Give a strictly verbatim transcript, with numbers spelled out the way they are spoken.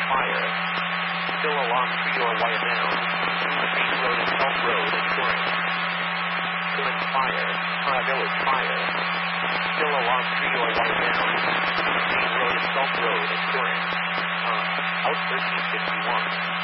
fire. Still along Treor Wire Down. Main Road and South Road at Torrance. Current fire. Tara Village fire. Still along Treor Wire Down. Main Road and South Road at Torrance. Uh, out thirteen fifty-one.